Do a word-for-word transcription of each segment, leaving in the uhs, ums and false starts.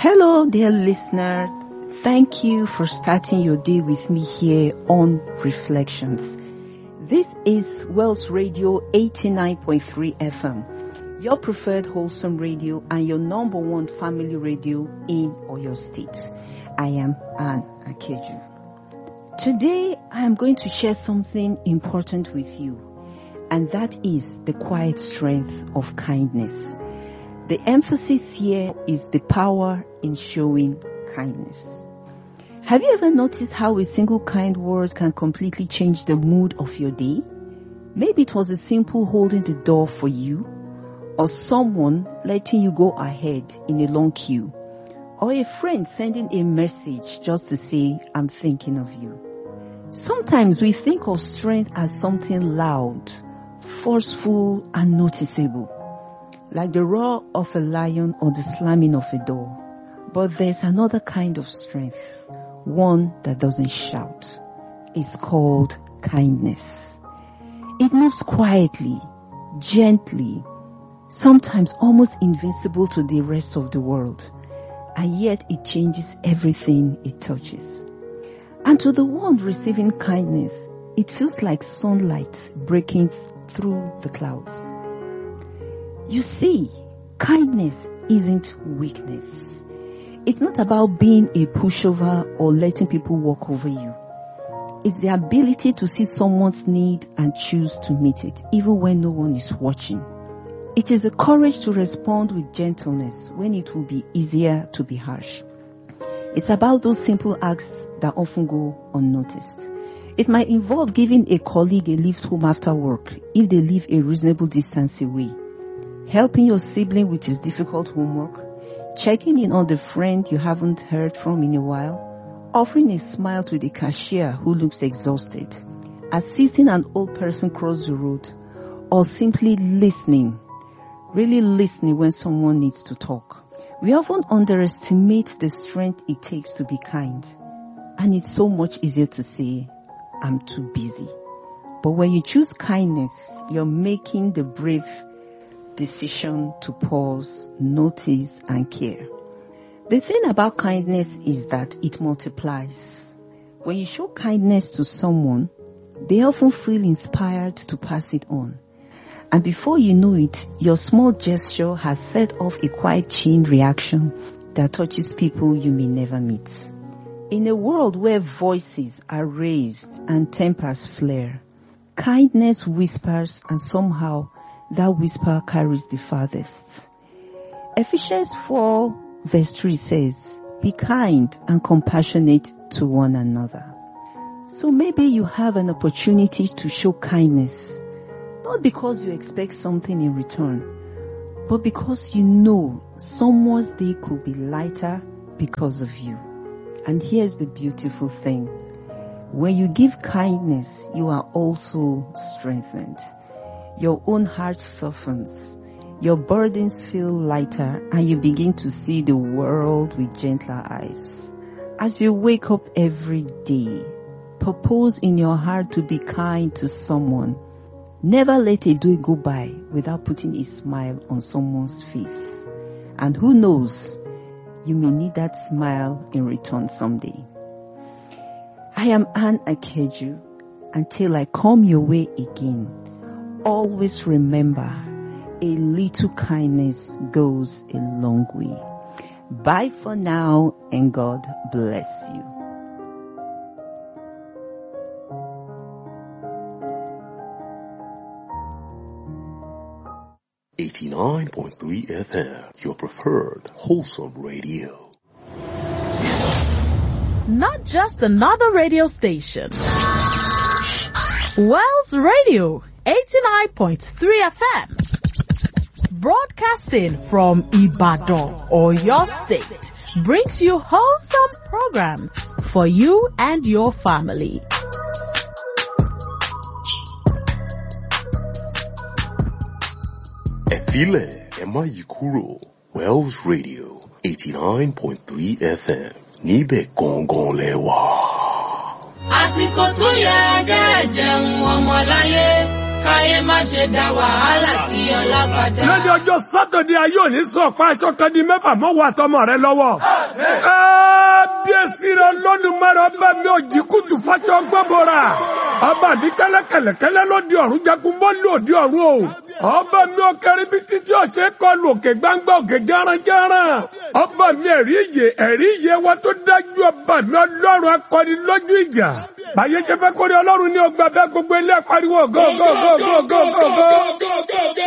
Hello, dear listener. Thank you for starting your day with me here on Reflections. This is Wells Radio eighty-nine point three F M, your preferred wholesome radio and your number one family radio in Oyo State. I am Anne Akeju. Today, I am going to share something important with you, and that is the quiet strength of kindness. The emphasis here is the power in showing kindness. Have you ever noticed how a single kind word can completely change the mood of your day? Maybe it was a simple holding the door for you, or someone letting you go ahead in a long queue, or a friend sending a message just to say, I'm thinking of you. Sometimes we think of strength as something loud, forceful, and noticeable, like the roar of a lion or the slamming of a door. But there's another kind of strength, one that doesn't shout. It's called kindness. It moves quietly, gently, sometimes almost invisible to the rest of the world, and yet it changes everything it touches. And to the one receiving kindness, it feels like sunlight breaking through the clouds. You see, kindness isn't weakness. It's not about being a pushover or letting people walk over you. It's the ability to see someone's need and choose to meet it, even when no one is watching. It is the courage to respond with gentleness when it will be easier to be harsh. It's about those simple acts that often go unnoticed. It might involve giving a colleague a lift home after work if they live a reasonable distance away, helping your sibling with his difficult homework, checking in on the friend you haven't heard from in a while, offering a smile to the cashier who looks exhausted, assisting an old person cross the road, or simply listening, really listening when someone needs to talk. We often underestimate the strength it takes to be kind, and it's so much easier to say, I'm too busy. But when you choose kindness, you're making the brave decision to pause, notice, and care. The thing about kindness is that it multiplies. When you show kindness to someone, they often feel inspired to pass it on. And before you know it, your small gesture has set off a quiet chain reaction that touches people you may never meet. In a world where voices are raised and tempers flare, kindness whispers, and somehow that whisper carries the farthest. Ephesians four verse three says, be kind and compassionate to one another. So maybe you have an opportunity to show kindness, not because you expect something in return, but because you know someone's day could be lighter because of you. And here's the beautiful thing. When you give kindness, you are also strengthened. Your own heart softens, your burdens feel lighter, and you begin to see the world with gentler eyes. As you wake up every day, purpose in your heart to be kind to someone. Never let a day go by without putting a smile on someone's face. And who knows, you may need that smile in return someday. I am Anne Akeju. Until I come your way again, always remember, a little kindness goes a long way. Bye for now, and God bless you. eighty-nine point three F M, your preferred wholesome radio. Not just another radio station. Wells Radio, eighty-nine point three F M. Broadcasting from Ibadan, Oyo State, brings you wholesome programs for you and your family. Efile Emma Yikuro, Wells Radio, eighty-nine point three F M. Níbẹ̀ gangan lẹ́wà. Àsìkò tó yẹ kẹ́ jẹun ọmọ láyé. káyé má ṣe dá wàhálà sí ọlá padà. lọ́jọ́ ọjọ́ sátọ̀dé ayé òní sọ pa aṣọ kan di mẹ́fà mọ́ wà tọmọ rẹ lọ́wọ́. kábíyèsí rẹ lónìmọ̀rẹ́ ọba mi ò jí kùtù fáṣọ gbọ́bọ̀ra. ọba mi kẹ́lẹ́kẹ́lẹ́kẹ́lẹ́ ló di ọ̀run jagun bọ́ lò di ọ̀run o. ọba mi ò kẹrin bí títí ọ̀sẹ̀ kọlu òkè gbangba òkè járanjáran. ọba mi ẹ̀rí ìyè ẹ̀rí ìyè wa tó dájú ọba mi ọlọ́run akọni lójú ìjà. báyé jẹ́ fẹ́ kórè ọlọ́run ní ọgbà bẹ́ẹ̀ gbogbo ilé pariwo go go go go go go go.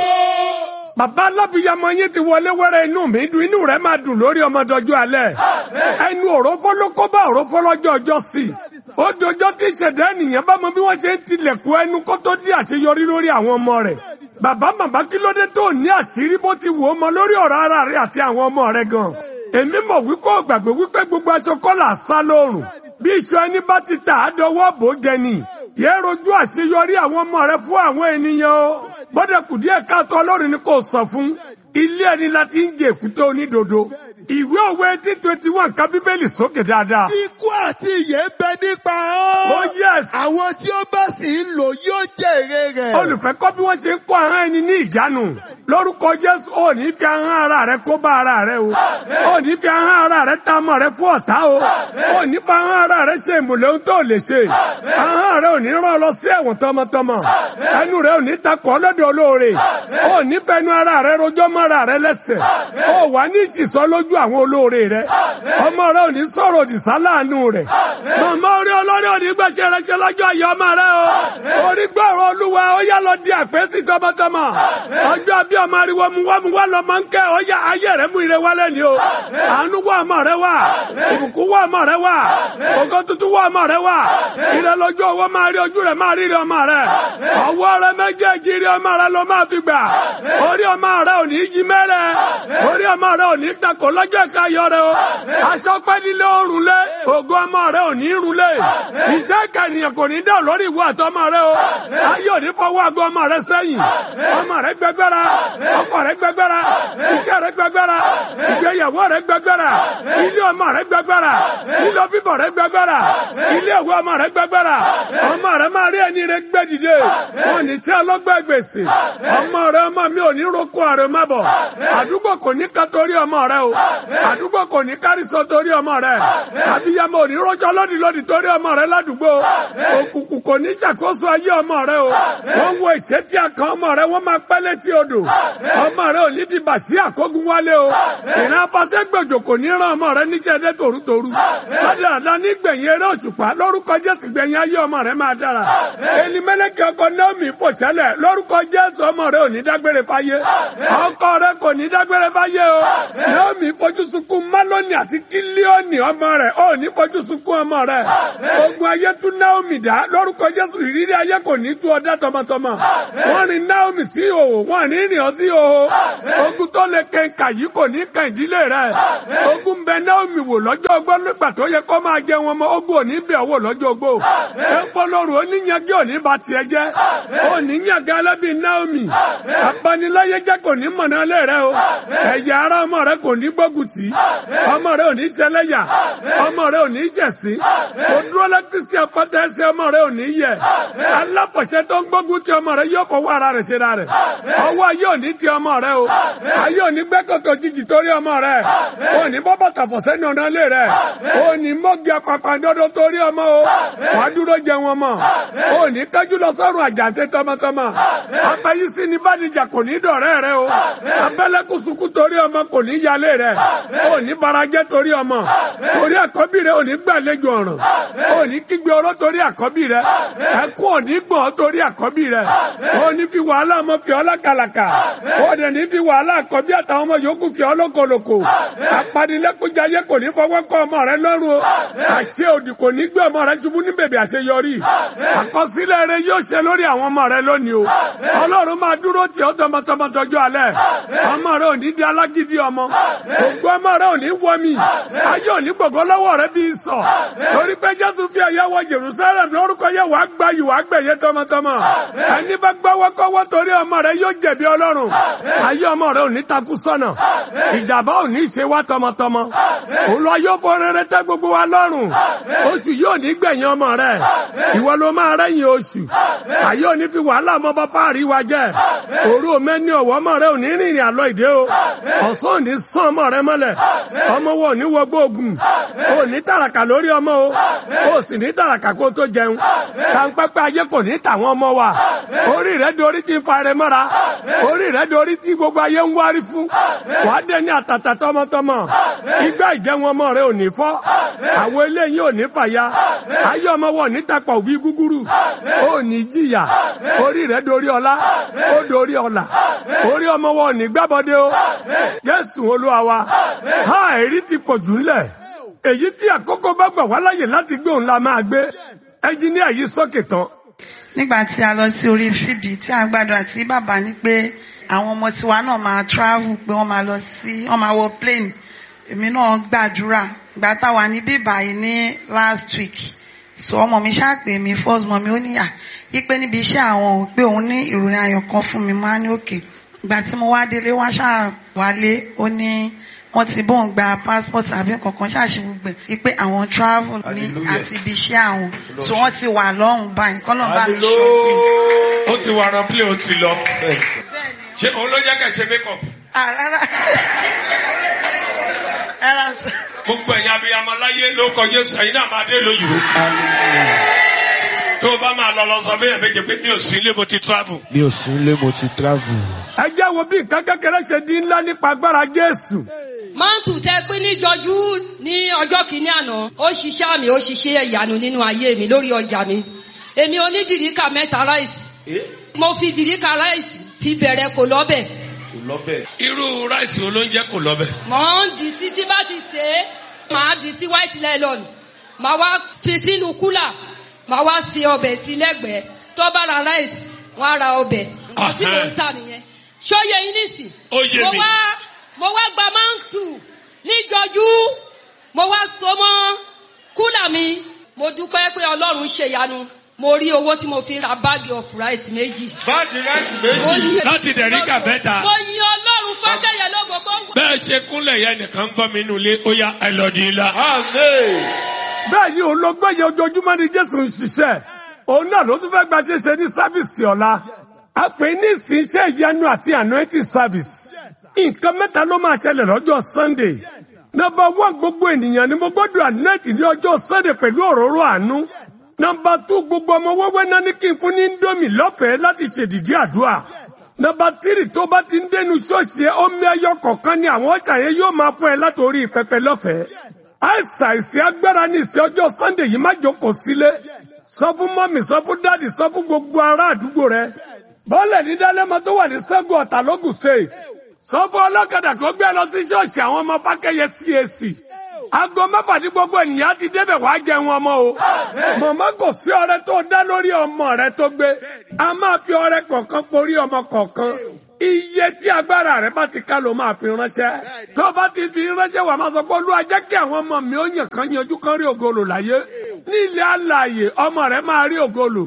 Bàbá alábìyamọ yín ti wọlé wẹ́rẹ́ inú mi dùn inú rẹ̀ máa dùn lórí ọmọdọ́jú alẹ́. ẹnu òrófó ló kó bá òrófó lọ́jọ́ ọjọ́ sí. ó dojọ́ tí ìṣẹ̀dá ènìyàn bá mọ bí wọ́n ṣe ń tilẹ̀kùn ẹnu kó tó di àṣeyọrí lórí àwọn ọmọ rẹ̀. Bàbá màmá kí ló dé tó ní àṣírí bó ti wò ó mọ lórí ọ̀rọ̀ ara rẹ̀ àti àwọn ọmọ rẹ̀ gan. èmi mọ̀ wípé ó gbàgbé wípé gbogbo aṣọ kọ́là sá lóòrùn. bí iṣan ẹni bá ti tà á dọwọ́ bò jẹ ni. yẹ́ rojú àṣeyọrí àwọn ọmọ rẹ̀ fún àwọn ènìyàn o. bọ́dẹ̀ kù díẹ̀ káàtó ọlọ́run ni kò sọ fún. ilé ẹni láti ń jẹ èkúté onídodo. ìwé òwe eighteen twenty one ká bíbélì sókè dáadáa. Ikú àti ìyè ń bẹ nípa ọ́. Oh yes. Àwọn tí ó bá sì ń lò yóò jèrè rẹ̀. Olùfẹ́ kọ́ bí wọ́n ṣe ń kó ahọ́n ẹni ní ìjánu. Lórúkọ Jésù ò ní fi ahọ́n ara rẹ kó bá ara rẹ o. Ò ní fi ahọ́n ara rẹ ta ọmọ rẹ fún ọ̀tá o. Ò ní fi ahọ́n ara rẹ ṣe ìmùlẹ̀ ohun tó lè ṣe. Ahọ́n rẹ ò ní rán ọ lọ sí ẹ̀wọ̀n tọmọtọmọ. Ẹnu rẹ ò ní takọ̀ ọlọ́dọ̀ olóore. Ò ní fẹnu ara rẹ rojọ́ mọ́ ara rẹ lẹ́sẹ̀. Ò wá ní ìṣìṣọ́ lójú àwọn olóore rẹ. Ọmọ rẹ ò ní sọ̀rọ̀ òdì sáláàánú rẹ̀. Màmá orí ọlọ́rẹ́ ò ní gbẹ̀ṣẹ̀ rẹ jẹ lọ́jọ́ ayé ọmọ rẹ o. Orí gbọ́rọ̀ Olúwa ó yá lọ di àpèsè tọmọtọmọ. Ọjọ́ bí ọmọ ariwo mu wá mu wá lọ máa ń kẹ́ ó yá ayé rẹ mú ire wálé ni o. Àánú wá ọmọ rẹ wá. Ìbùkún wá ọmọ rẹ wá. Ògo tuntun wá ọmọ rẹ wá. Ire lójú owó máa rí ojú rẹ máa rí ire ọmọ rẹ. Ọwọ́ rẹ méjèèjì rí ọmọ rẹ ló máa fi gbà. Orí ọmọ rẹ ò ní yí mẹ́rẹ̀. Orí ọmọ rẹ ò ní takò lọ́jọ́ ìkáyọ̀ rẹ o. Aṣọ pẹ́ nílé òrùn lé. Ògo ọmọ rẹ ò ní rún lé. Iṣẹ́ ìkànnìyàn kò ní dá lórí ìwọ àtọmọ rẹ o. Ayé ò ní fọwọ́ àgọ́ ọmọ rẹ sẹ́yìn. Ọmọ rẹ gbẹgbẹ́ra. Ọkọ rẹ gbẹgbẹ́ra. Iṣẹ́ rẹ gbẹgbẹ́ra. Ìgbéyàwó rẹ gbẹgbẹ́ra. Ilé ọmọ rẹ gbẹgbẹ́ra. Ilé bíbọ̀ rẹ gbẹgbẹ́ra. Ilé ìwé ọmọ rẹ gbẹgbẹ́ra. Ọmọ rẹ máa rí ẹni rẹ gbẹ́ dìde. Wọ́n ní sí ọlọ́gbẹ́ gbèsè. Ọmọ rẹ ọmọ mi ò ní roko àrè má bọ̀. Àdúgbò kò ní ká torí ọmọ rẹ o. Àdúgbò kò ní kárísọ torí ọmọ rẹ. Àbíyamọ ò ní rọjò lódì lódì torí ọmọ rẹ ládùúgbò. Òkùnkùn kò ní ṣàkóso ayé ọmọ rẹ o. Wọ́n wo ìṣẹ́tí àkàn ọmọ rẹ wọ́n máa pẹ́ létí odò. Ọmọ rẹ ò ní fi bà sí àkógun wálé o. Ìran afásẹ́ gbòjò kò ní rán ọmọ rẹ níjẹ́ dé tòrútòrú. Ládàá nígbẹ̀yìn eré òṣùpá lórúkọ Jésù gbẹ̀yìn ayé ọmọ rẹ máa dára. Eli mẹ́lẹ́kẹ̀ ọkọ Naomi fò sẹ́lẹ̀ lórúkọ Jésù ọmọ rẹ ò ní dágbére fáyé. Ọkọ rẹ kò ní dágbére fáyé o. Naomi fojú sunkún Málónì àti Kílíọ̀nì ọmọ rẹ ò ní fojú sunkún ọmọ rẹ. Ogun ayé tún Naomi dá lórúkọ Jésù ìrírí ayé kò ní tú ọdá tọmọtọmọ. Wọ́n rìn Naomi sí òhò wọ́n ní rìn ọ sí òhò. Ogun tó lè kẹ̀ǹkà yìí kò ní kàn ìdílé rẹ. Ogun bẹ Naomi wò lọ́jọ́ ogbó nígbà tó yẹ kó máa jẹ wọn mọ́ ogun òní bẹ̀ wò lọ́jọ́ ogbó. Ẹ̀pọ̀ lóru oníyanjú òní ba tiẹ̀ jẹ́. Oníyànjú alábí Naomi. Abaniláyé jẹ́ kò ní mọ̀nà lé rẹ o. Ẹ̀yà ara ọmọ rẹ kò ní gbógun tì. Ọmọ rẹ ò ní ṣẹlẹ́yà. Ọmọ rẹ ò ní ṣẹ̀sín. Odúró lẹ́kírísítì ọpọ́tẹ́ ẹsẹ̀ ọmọ rẹ ò ní yẹ. Aláfọ̀ṣẹ́ tó ń gbógun ti ọmọ rẹ yóò fọwọ́ ara rẹ̀ ṣe ra rẹ̀. Ọwọ́ ayé ò ní ti ọmọ rẹ o. Ayé ò ní gbẹ́kọ̀tọ̀ jìjì torí ọmọ rẹ. O ní bọ́ bàtà fọ̀ṣẹ́ ní ọ̀nà ilé rẹ̀. O ní mọ́gì apapàdọ́dọ́ torí ọmọ o. Wàá dúró jẹ wọn mọ̀. O ní kájú lọ sọ́run àjàǹtẹ̀ tọmọtọmọ. Afẹ́yísí ni bádìjà kò ní dọ̀rẹ́ rẹ o. Abẹ́lẹ́kùsùkù torí ọmọ kò ní yálé rẹ. O ní barajẹ́ torí ọmọ. Torí àkọ́bí rẹ ò ní gbàlejò ọ̀ràn. O ní kígbe ọ̀rọ̀ torí àkọ́bí rẹ. Ẹkún ò ní gbọ̀n torí àkọ́bí rẹ. O ní fi wàhálà ọmọ fi ọ́ lákàlàkà. O dẹ̀ ní fi wàhálà àkọ́bí àtàwọn ọmọ yòókù fi ọ́ lókolòkò. Apanilẹ́kúnjayé kò ní fọwọ́ kọ́ ọmọ rẹ lọ́rùn o. Àṣẹ òdì kò ní gbé ọmọ rẹ ṣubú ní bèbè àṣeyọrí. Àkọsílẹ̀ rẹ yóò ṣe lórí àwọn ọmọ rẹ lónìí o. Ọlọ́run máa dúró tì ọ́ tọmọtọmọ tọjọ́ alẹ́. Ọmọ rẹ ò ní di alágídí ọmọ. Ògo ọmọ rẹ ò ní wọ mi. Ayé ò ní gbogbo lọ́wọ́ rẹ bí sọ. Torí pé Jésù fi ẹ̀yà wọ Jerusalem lórúkọ yẹ wàá gba yìí wàá gbẹ̀yẹ tọmọtọmọ. Ẹni bá gbọ́wọ́ kọ́wọ́ torí ọmọ rẹ yóò jẹ̀bi Ọlọ́run. Ayé ọmọ rẹ ò ní takú sọ́nà. Ìjàmbá ò ní ṣe wá tọmọtọmọ. Olúwa yóò fọ rere tẹ́ gbogbo wa lọ́rùn. Oṣù yóò ní gbẹ̀yìn ọmọ rẹ. Ìwọ ló máa rẹ́yìn oṣù. Ayé ò ní fi wàhálà ọmọ bá fáàrí wa jẹ́. Òru òmẹ́ni ọ̀wọ́ ọmọ rẹ ò ní rìnrìn àlọ́ ìdè o. Ọ̀sán ò ní sán ọmọ rẹ mọ́lẹ̀. Ọmọ wo ò ní wọgbó ogun. O ní tàràkà lórí ọmọ o. O sì ní tàràkà kó tó jẹun. Tàǹpẹ́pẹ́ ayé kò ní tàwọn ọmọ wa. Orí rẹ dorí ti ń fa rẹ mọ́ra. Orí rẹ dorí tí gbogbo ayé ń wárí fún. Wàá dé ní àtàtà tọmọtọmọ. Igbá ìjẹun ọmọ rẹ ò ní fọ́. Àwọn eléyìí ò ní fàya. Ayé ọmọ wọ̀ ní tapọ̀ òbí gúgúrú. Ó ní jìyà. Orí rẹ̀ dorí ọlá. Ó dorí ọlà. Orí ọmọ wọ̀ ní gbábọ́dé o. Jésù Olúwa wa. Ha èrí ti pọ̀ jù ńlẹ̀. Èyí tí àkókò bá gbà wá láyè láti gbé òun la máa gbé. Ẹnjíníà yìí sókè tán. Nígbà tí a lọ sí orí fídì tí a gbàdúrà tí bàbá ní pé àwọn ọmọ tiwa náà máa travel pé wọ́n máa lọ sí wọ́n máa wọ plane. Èmi náà gbàdúrà ìgbà táwa ní bíbá yìí ní last week. So ọmọ mi ṣàpè mi first mọ mi ó níyà yí pé níbi iṣẹ́ àwọn pé òun ní ìròyìn ayọ̀ kan fún mi máa ní òkè. Ìgbà tí mo wá délé wá ṣáà wálé ó ní wọ́n ti bóun gba passport àbí kankan ṣáàṣì gbogbo ẹ̀ pé àwọn travel ní àti ibi iṣẹ́ àwọn so wọ́n ti wà lọ́hùn báyìí kọ́ náà bá mi ṣọ́ pé. Ó ti wà rán plé ó ti lọ. Ṣé òun ló jẹ́ kẹ́ ṣe make up? Rárá. Rárá sọ. Gbogbo ẹ̀yin abiyamọ láyé ló kọ Jésù ẹ̀yin náà máa dé lóyìnbó. Tó o bá máa lọ lọ sọ bẹ́ẹ̀ méje pé mi ò sí ilé mo ti travel. Mi ò sí ilé mo ti travel. Ẹ jẹ́ wo bí nǹkan kékeré ṣe di ńlá nípa agbára Jésù. Mántù tẹ pé níjọjú ní ọjọ́ kìíní àná, ó ṣiṣẹ́ àmì ó ṣiṣẹ́ ìyanu nínú ayé mi lórí ọjà mi. Èmi onídìríkà mẹ́ta ráìsì. Mo fi dìríkà ráìsì fi bẹ̀rẹ̀ kò lọ́bẹ̀. Kò lọ́bẹ̀. Irú ráìsì olóúnjẹ kò lọ́bẹ̀. Mọ̀ ń di sí tí bá ti ṣe é, màá di sí white nylon. Màá wá fi sínú kúlà. Màá wá sí ọbẹ̀ sí lẹ́gbẹ̀ẹ́. Tó bá ra ráìsì, wọ́n á ra ọbẹ̀. Nǹkan tí mò ń tà nìyẹn. Ṣóyè yín nísìn. Ó yé mi. Mo wá mo wá gba mántù níjọjú. Mo wá so mọ́ kúlà mi. Mo dúpẹ́ pé Ọlọ́run ṣèyanu. Mo rí owó tí mo fi ra báàgì of rice méjì. Báàgì ráìsì méjì. Láti dẹ̀ríkà mẹ́ta. Mo yin Ọlọ́run fákẹ́yẹ lógogo. Bẹ́ẹ̀ ṣe kúnlẹ̀ yẹn nìkan gbọ́ mi nínú ilé ó yá ẹlọ́dì ńlá. Bẹ́ẹ̀ ni olóògbé yẹn ojoojúmọ́ ni Jésù ń ṣiṣẹ́. Òun náà ló tún fẹ́ gba ṣíṣe ní sáfìsì ọ̀la. A pè ní ìsìnṣẹ́ ìyanu àti anointing service. Nǹkan mẹ́ta ló máa ṣẹlẹ̀ lọ́jọ́ Sunday. Nọ́mbà one gbogbo ènìyàn ni mo gbọ́dọ̀ anoint ní ọjọ́ Sunday pẹ̀lú òróró àánú. Nọ́mbà two gbogbo ọmọ wẹ́wẹ́ náà ní kí n fún ní Indomie lọ́fẹ̀ẹ́ láti ṣèdìdí àdúrà. Nọ́mbà three tó bá ti ń dénú ṣọ́ọ̀ṣì omi ẹyọ kọ̀ọ̀kan ni àwọn ọjà yẹn yóò máa fún ẹ látòrí pẹpẹ lọ́fẹ̀ẹ́. Àìsàn ìsìn agbára ní ìsìn ọjọ́ Sunday yìí má jókòó sílé. Sọ fún mọ́mì, sọ fún dáàdì, sọ fún gbogbo ará àdúgbò rẹ. Bọ́ọ̀lẹ̀ ní Dálẹ́mọ tó wà ní Ṣẹ́gun Ọ̀tà lógùn state. Sọ fún ọlọ́kadà kó gbé lọ sí ṣọ́ọ̀ṣì àwọn ọmọ Fákẹ́yẹ C A C. Aago mẹ́fà ní gbogbo ènìyàn ti débẹ̀ wá jẹun ọmọ o. Màmá kò sí ọrẹ tó dá lórí ọmọ rẹ tó gbé. A máa fi ọrẹ kọ̀ọ̀kan porí ọmọ kọ̀ọ̀kan. Iye tí agbára rẹ bá ti ká ló máa fi ránṣẹ́. Tó bá ti fi ránṣẹ́ wà máa sọ pé Olúwa jẹ́ kí àwọn ọmọ mi ó yàn kan yanjú kan rí ògolo láyé. Ní ilé alààyè ọmọ rẹ máa rí ògolo.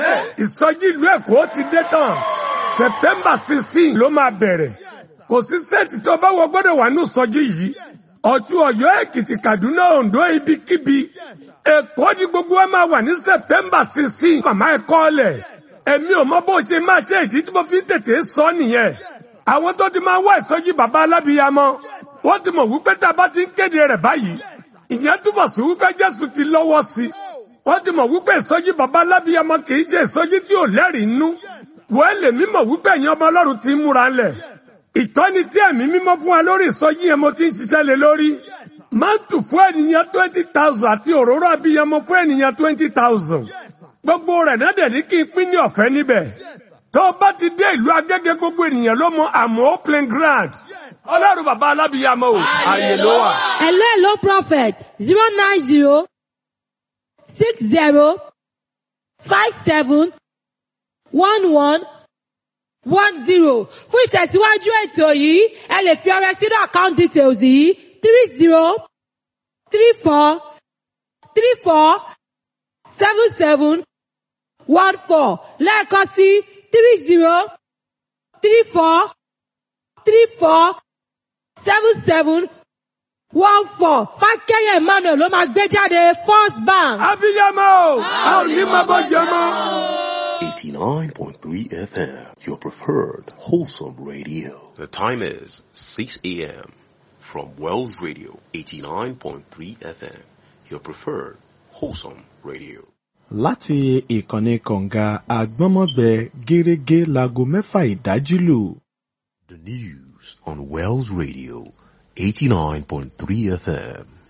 Ìsọjí ìlú Èkó ti dé tán. September sixteen ló máa bẹ̀rẹ̀. Kò sí sẹ́ẹ̀tì tó bá wọ gbọ́dọ̀ wà ní ìsọjí yìí. Ọ̀tún Ọ̀yọ́, Èkìtì, Kàdúná, Oǹdó, ibikíbi. Èkó ni gbogbo wa máa wà ní September sixteen. Màmá ẹ kọ́lẹ̀. Èmi ò mọ bó ṣe máa ṣe ìdí tí mo fi tètè sọ nìyẹn. Àwọn tó ti máa wá ìsọjí bàbá alábìyamọ. Wọ́n ti mọ̀ wípé tá a bá ti ń kéde rẹ̀ báyìí. Ìyẹn túbọ̀ sí wípé Jésù ti lọ́wọ́ sí. Wọ́n ti mọ̀ wípé ìsọjí bàbá alábìyamọ kì í ṣe ìsọjí tí ò lẹ́rìí nú. Wọ́n lè mímọ̀ wípé ẹ̀yin ọmọ Ọlọ́run ti ń múra lẹ̀. Ìtọ́ni tí ẹ̀mí mímọ́ fún wa lórí ìsọjí yẹn mo ti ń ṣiṣẹ́ lé lórí. Mántù fún ènìyàn twenty thousand àti òróró abiyamọ fún ènìyàn twenty thousand. Gbogbo rẹ̀ náà dẹ̀ ní kí n pín ní ọ̀fẹ́ níbẹ̀. Tó o bá ti dé ìlú Agége gbogbo ènìyàn ló mọ àmọ́ playing ground. Ọlọ́run bàbá alábìyamọ o, ààyè ló wà. Hello, hello, prophet. zero nine zero six zero five seven one one one zero. Fún ìtẹ̀síwájú ètò yìí, ẹ lè fi ọrẹ sínú account details yìí three zero three four three four seven seven one four. Lẹ́ẹ̀kan sí three zero three four three four seven seven one four. Fákẹ́yẹ Emmanuel ló máa gbé jáde First Bank. Abiyamọ, a ò ní máa bọ́ jẹmọ. eighty-nine point three F M, your preferred wholesome radio. The time is six a.m. from Wells Radio, eighty-nine point three F M, your preferred wholesome radio. Láti ìkànnì kọ̀ǹga àgbọ́nmọ́gbẹ gẹ́rẹ́gẹ́ láago mẹ́fà ìdájí lù. The news on Wells Radio, eighty-nine point three F M.